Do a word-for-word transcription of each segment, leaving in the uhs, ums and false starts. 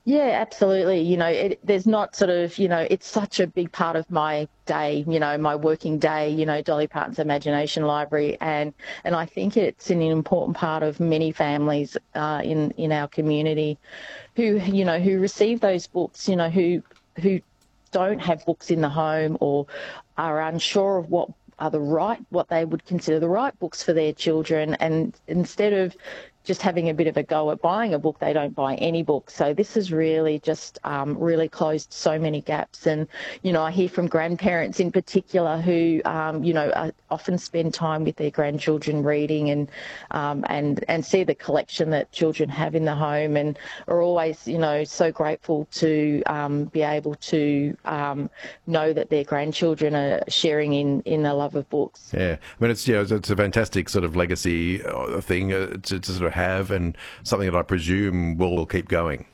Yeah, absolutely. You know, it, there's not sort of, you know, it's such a big part of my day, you know, my working day, you know, Dolly Parton's Imagination Library. And, and I think it's an important part of many families uh, in, in our community who, you know, who receive those books, you know, who, who don't have books in the home or are unsure of what are the right, what they would consider the right books for their children. And instead of just having a bit of a go at buying a book, they don't buy any books. So this has really just um, really closed so many gaps. And, you know, I hear from grandparents in particular who, um, you know, uh, often spend time with their grandchildren reading and, um, and, and see the collection that children have in the home and are always, you know, so grateful to um, be able to um, know that their grandchildren are sharing in, in the love of books. Yeah, I mean, it's, you know, it's a fantastic sort of legacy uh, thing uh, to, to sort of have, and something that I presume will, will keep going.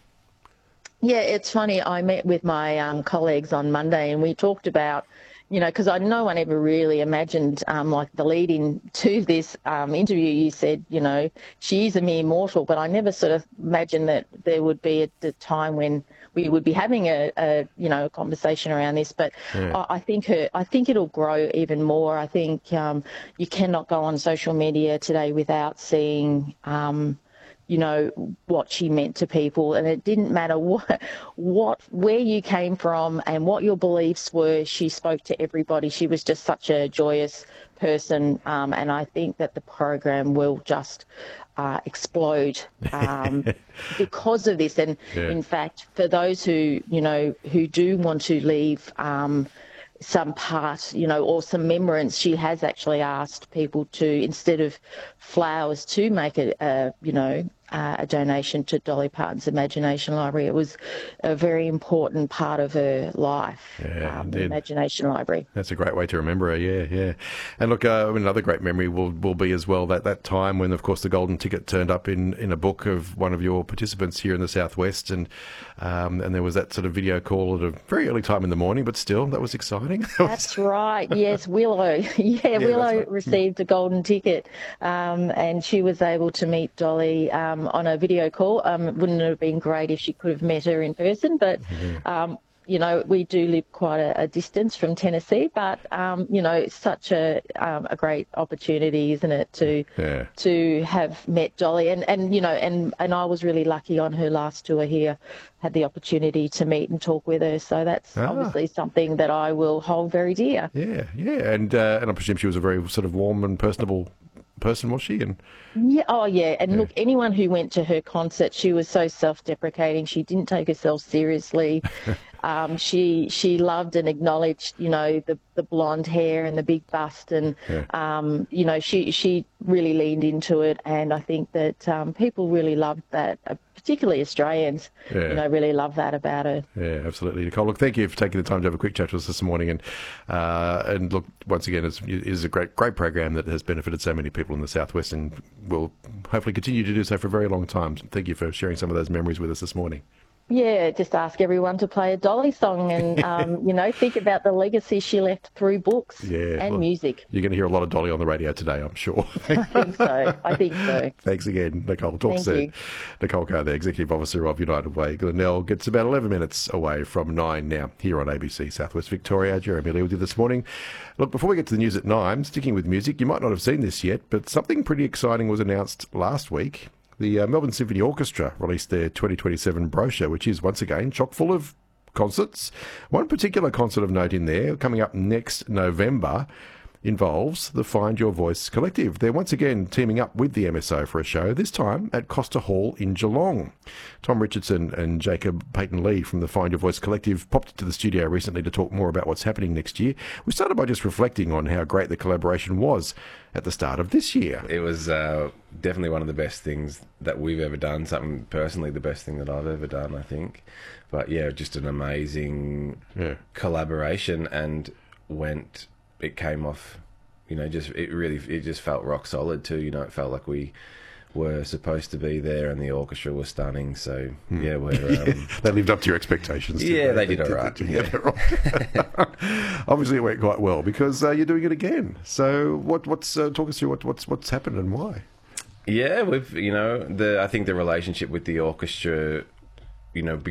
Yeah, it's funny. I met with my um, colleagues on Monday and we talked about, you know, because I no one ever really imagined, um, like the lead in to this um, interview, you said, you know, she is a mere mortal, but I never sort of imagined that there would be a, a time when we would be having a, a you know, a conversation around this. But Yeah. I, I think her, I think it'll grow even more. I think um, you cannot go on social media today without seeing, um, you know, what she meant to people, and it didn't matter what, what, where you came from and what your beliefs were. She spoke to everybody. She was just such a joyous person, um, and I think that the program will just uh, explode um, because of this. And Yeah. in fact, for those who, you know, who do want to leave um, some part, you know, or some remembrance, she has actually asked people to, instead of flowers, to make a, a you know, uh, a donation to Dolly Parton's Imagination Library. It was a very important part of her life, Yeah, um, the indeed. Imagination Library. That's a great way to remember her, yeah, yeah. And look, uh, I mean, another great memory will, will be as well that, that time when, of course, the golden ticket turned up in, in a book of one of your participants here in the Southwest, and um, and there was that sort of video call at a very early time in the morning, but still, that was exciting. That's right. Yes, Willow. Yeah, Willow that's right. received a golden ticket, um, and she was able to meet Dolly um, on a video call. Um, wouldn't it have been great if she could have met her in person? But um, you know, we do live quite a, a distance from Tennessee, but um, you know, it's such a um, a great opportunity, isn't it, to Yeah. to have met Dolly, and, and you know, and, and I was really lucky on her last tour here, had the opportunity to meet and talk with her. So that's Ah. obviously something that I will hold very dear. Yeah, yeah, and uh, and I presume she was a very sort of warm and personable person, was she? And Yeah, oh yeah, and Yeah. look, anyone who went to her concert, she was so self-deprecating. She didn't take herself seriously. Um, she she loved and acknowledged, you know, the, the blonde hair and the big bust, and Yeah. um, you know, she she really leaned into it, and I think that um, people really loved that, uh, particularly Australians, Yeah. you know, really love that about her. Yeah, absolutely, Nicole. Look, thank you for taking the time to have a quick chat to us this morning, and uh, and look, once again, it's, it is a great great program that has benefited so many people in the Southwest, and will hopefully continue to do so for a very long time. Thank you for sharing some of those memories with us this morning. Yeah, just ask everyone to play a Dolly song and, um, you know, think about the legacy she left through books Yeah, and well, music. You're going to hear a lot of Dolly on the radio today, I'm sure. I think so. I think so. Thanks again, Nicole. Talk Thank soon. you. Nicole Carr, the Executive Officer of United Way Glenelg, gets about eleven minutes away from nine now here on A B C Southwest Victoria. Jeremy Lee with you this morning. Look, before we get to the news at nine, sticking with music, you might not have seen this yet, but something pretty exciting was announced last week. The uh, Melbourne Symphony Orchestra released their twenty twenty-seven brochure, which is once again chock full of concerts. One particular concert of note in there, coming up next November, involves the Find Your Voice Collective. They're once again teaming up with the M S O for a show, this time at Costa Hall in Geelong. Tom Richardson and Jacob Peyton Lee from the Find Your Voice Collective popped into the studio recently to talk more about what's happening next year. We started by just reflecting on how great the collaboration was at the start of this year. It was uh, definitely one of the best things that we've ever done, something personally the best thing that I've ever done, I think. But yeah, just an amazing Yeah. collaboration, and went, it came off, you know, just, it really, it just felt rock solid too, you know, it felt like we were supposed to be there, and the orchestra was stunning, so yeah, we're... Um, They lived up to your expectations. didn't Yeah, they did all right, did yeah. get it right. Obviously, it went quite well because uh, you're doing it again. So, what, what's uh, talk us through what, what's what's happened and why? yeah, we've, you know, the I think the relationship with the orchestra, you know,